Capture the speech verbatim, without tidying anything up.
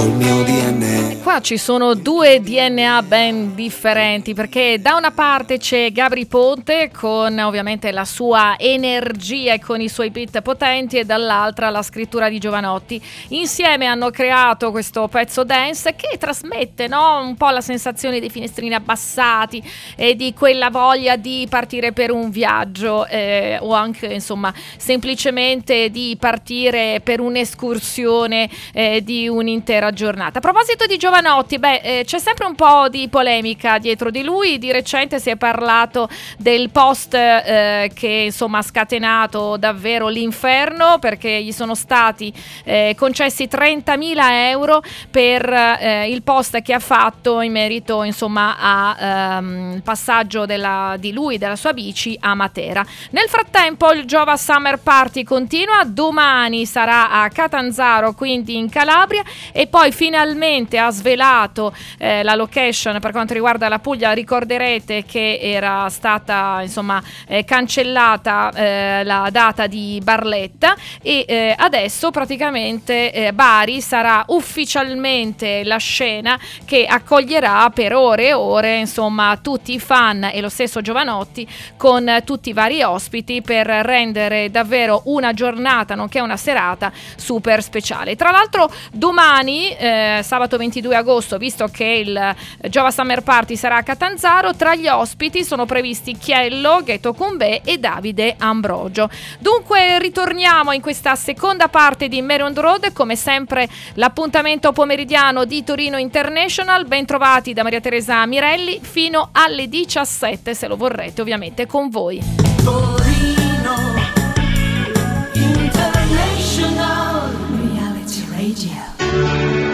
col mio D N A. Qua ci sono due D N A ben differenti, perché da una parte c'è Gabry Ponte con ovviamente la sua energia e con i suoi beat potenti, e dall'altra la scrittura di Jovanotti. Insieme hanno creato questo pezzo dance che trasmette, no, un po' la sensazione dei finestrini abbassati e di quella voglia di partire per un viaggio, eh, o anche insomma semplicemente di partire per un'escursione eh, di un'intera giornata. A proposito di Jovanotti, beh, eh, c'è sempre un po' di polemica dietro di lui. Di recente si è parlato del post eh, che insomma ha scatenato davvero l'inferno, perché gli sono stati eh, concessi trentamila euro per eh, il post che ha fatto in merito insomma a ehm, il passaggio della, di lui, della sua bici a Matera. Nel frattempo il Jova Summer Party continua, domani sarà a Catanzaro, quindi in Calabria, e poi finalmente ha svelato eh, la location per quanto riguarda la Puglia. Ricorderete che era stata insomma eh, cancellata eh, la data di Barletta, e eh, adesso praticamente eh, Bari sarà ufficialmente la scena che accoglierà per ore e ore insomma tutti i fan e lo stesso Jovanotti, con tutti i vari ospiti, per rendere davvero una giornata nonché una serata super speciale. Tra l'altro domani eh, sabato ventidue agosto, visto che il Jova Summer Party sarà a Catanzaro, tra gli ospiti sono previsti Chiello, Ghetto Cumbè e Davide Ambrogio. Dunque ritorniamo in questa seconda parte di Mary on the Road, come sempre l'appuntamento pomeridiano di Torino International. Ben trovati da Maria Teresa Mirelli fino alle diciassette, se lo vorrete ovviamente con voi.